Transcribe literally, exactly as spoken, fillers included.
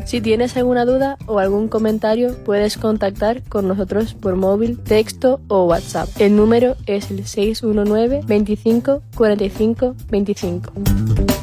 Si tienes alguna duda o algún comentario, puedes contactar con nosotros por móvil, texto o WhatsApp. El número es el seis uno nueve, veinticinco, cuarenta y cinco, veinticinco.